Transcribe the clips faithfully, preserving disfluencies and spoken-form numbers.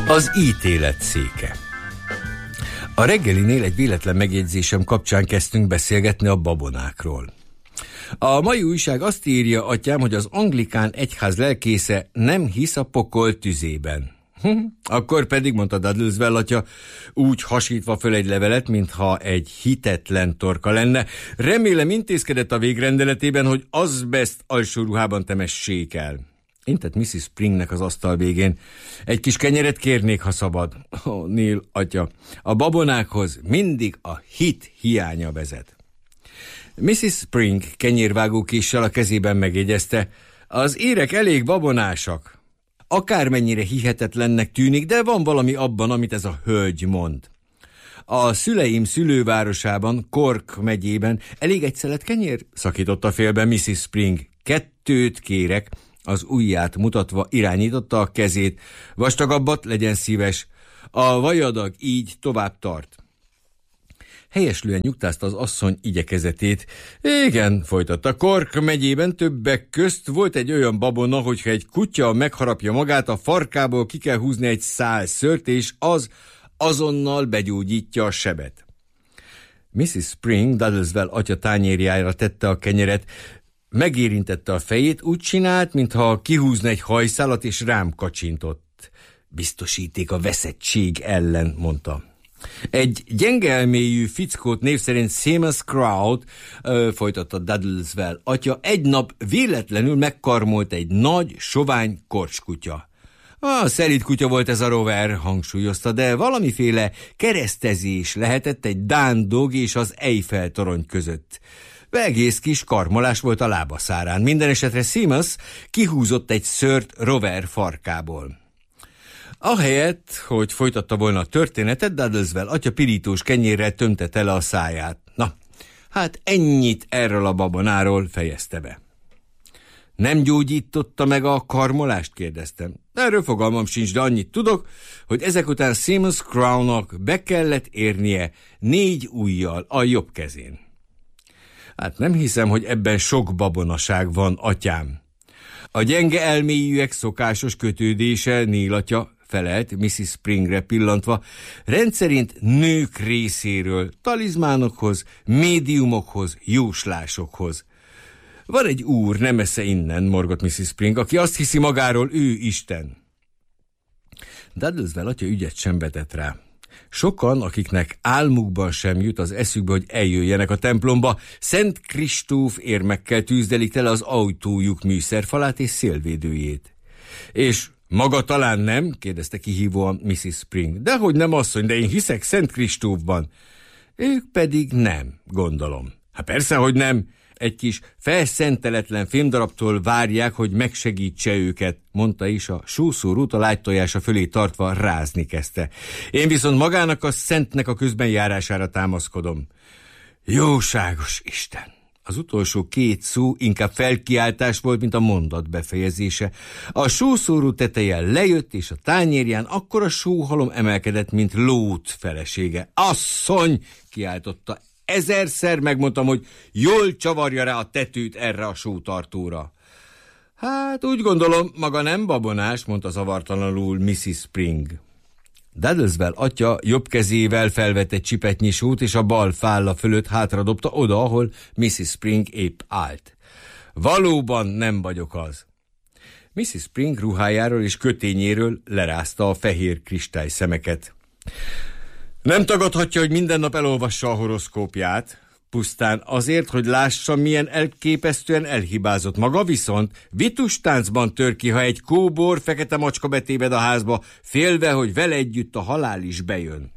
Az ítélet széke. A reggelinél egy véletlen megjegyzésem kapcsán kezdtünk beszélgetni a babonákról. A mai újság azt írja, atyám, hogy az anglikán egyház lelkésze nem hisz a pokol tüzében. Hm, akkor pedig, mondta Duddleswell atya, úgy hasítva föl egy levelet, mintha egy hitetlen torka lenne. Remélem intézkedett a végrendeletében, hogy azbest alsó ruhában temessék el. Intett missis Springnek az asztal végén. Egy kis kenyeret kérnék, ha szabad. Ó, oh, Neil atya, a babonákhoz mindig a hit hiánya vezet. missis Spring kenyérvágókéssel a kezében megjegyezte, az érek elég babonásak. Akármennyire hihetetlennek tűnik, de van valami abban, amit ez a hölgy mond. A szüleim szülővárosában, Cork megyében elég egy szelet kenyér? Szakította félbe missis Spring. Kettőt kérek, az ujját mutatva irányította a kezét. Vastagabbat, legyen szíves. A vajadag így tovább tart. Helyeslően nyugtázta az asszony igyekezetét. Igen, folytatta, Cork megyében többek közt volt egy olyan babona, hogyha egy kutya megharapja magát, a farkából ki kell húzni egy szál szőrt, és az azonnal begyógyítja a sebet. missis Spring Duddleswell atya tányérjára tette a kenyeret, megérintette a fejét, úgy csinált, mintha kihúzna egy hajszálat, és rám kacsintott. Biztosíték a veszettség ellen, mondta. Egy gyenge elmélyű fickót név szerint Seamus Crowd, ö, folytatta Duddleswell atya, egy nap véletlenül megkarmolt egy nagy, sovány korcskutya. A szelíd kutya volt ez a rover, hangsúlyozta, de valamiféle keresztezés lehetett egy dán dog és az Eiffel torony között. Egész kis karmolás volt a lábaszárán. Minden esetre Seamus kihúzott egy szőrt rover farkából. Ahelyett, hogy folytatta volna a történetet, Duddleswell atya pirítós kenyérrel tömte tele a száját. Na, hát ennyit erről a babonáról, fejezte be. Nem gyógyította meg a karmolást, kérdeztem. Erről fogalmam sincs, de annyit tudok, hogy ezek után Seamus Crownnak be kellett érnie négy ujjal a jobb kezén. Hát nem hiszem, hogy ebben sok babonaság van, atyám. A gyenge elmélyűek szokásos kötődése, Neil atya, felelt missis Springre pillantva, rendszerint nők részéről, talizmánokhoz, médiumokhoz, jóslásokhoz. Van egy úr, nem messze innen, morgott missis Spring, aki azt hiszi magáról, ő Isten. Duddleswell atya ügyet sem vetett rá. Sokan, akiknek álmukban sem jut az eszükbe, hogy eljöjjenek a templomba, Szent Kristóf érmekkel tűzdelik tele az autójuk műszerfalát és szélvédőjét. És maga talán nem? Kérdezte kihívóan missis Spring. Dehogy nem, asszony, de én hiszek Szent Kristófban. Ők pedig nem, gondolom. Hát persze, hogy nem. Egy kis felszenteletlen fémdarabtól várják, hogy megsegítse őket, mondta is, a sószórót a lágytojása fölé tartva rázni kezdte. Én viszont magának a szentnek a közbenjárására támaszkodom. Jóságos Isten! Az utolsó két szó inkább felkiáltás volt, mint a mondat befejezése. A sószóró teteje lejött, és a tányérján akkora sóhalom emelkedett, mint Lót felesége. Asszony! Kiáltotta. Ezerszer megmondtam, hogy jól csavarja rá a tetőt erre a sótartóra. Hát úgy gondolom, maga nem babonás, mondta zavartalanul missis Spring. Duddleswell atya jobb kezével felvett egy csipetnyi sót, és a bal fálla fölött hátradobta oda, ahol missis Spring épp állt. Valóban nem vagyok az. missis Spring ruhájáról és kötényéről lerázta a fehér kristályszemeket. Nem tagadhatja, hogy minden nap elolvassa a horoszkópját, pusztán azért, hogy lássa, milyen elképesztően elhibázott. Maga viszont vitustáncban tör ki, ha egy kóbor fekete macska betébed a házba, félve, hogy vele együtt a halál is bejön.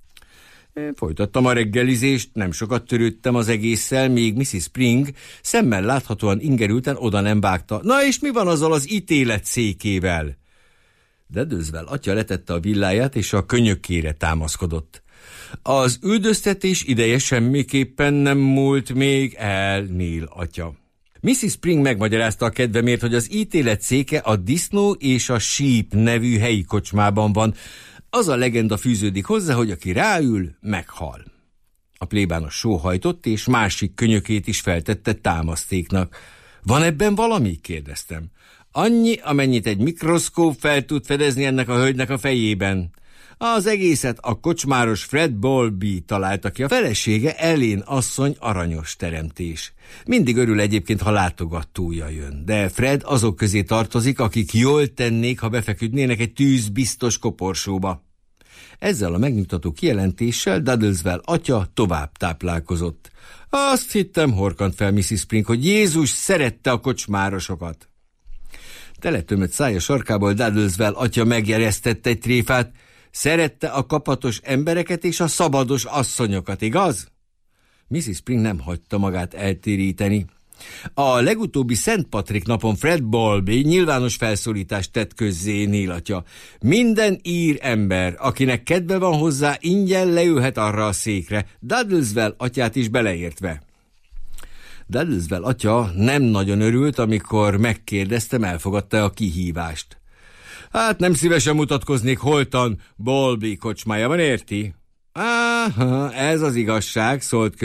Én folytattam a reggelizést, nem sokat törődtem az egésszel, még missis Spring szemmel láthatóan ingerülten oda nem vágta. Na és mi van azzal az ítélet székével? Duddleswell atya letette a villáját, és a könyökére támaszkodott. Az üldöztetés ideje semmiképpen nem múlt még el, Neil atya. missis Spring megmagyarázta a kedvemért, hogy az ítélet széke a Disznó és a Sheep nevű helyi kocsmában van. Az a legenda fűződik hozzá, hogy aki ráül, meghal. A plébános sóhajtott, és másik könyökét is feltette támasztéknak. Van ebben valami? kérdeztem. Annyi, amennyit egy mikroszkóp fel tud fedezni ennek a hölgynek a fejében. Az egészet a kocsmáros Fred Bowlby találta ki, a felesége Ellen asszony aranyos teremtés. Mindig örül egyébként, ha látogatója jön, de Fred azok közé tartozik, akik jól tennék, ha befeküdnének egy tűzbiztos koporsóba. Ezzel a megnyugtató kijelentéssel Duddleswell atya tovább táplálkozott. Azt hittem, horkant fel missziz Spring, hogy Jézus szerette a kocsmárosokat. Teletömött szája sarkából Duddleswell atya megjeresztette egy tréfát. Szerette a kapatos embereket és a szabados asszonyokat, igaz? missziz Spring nem hagyta magát eltéríteni. A legutóbbi Szent Patrik napon Fred Bowlby nyilvános felszólítást tett közzé Neil atya. Minden ír ember, akinek kedve van hozzá, ingyen leülhet arra a székre, Duddleswell atyát is beleértve. Duddleswell atya nem nagyon örült, amikor megkérdeztem, elfogadta a kihívást. Hát nem szívesen mutatkoznék holtan Bowlby kocsmájában, érti? Áha, ez az igazság, szólt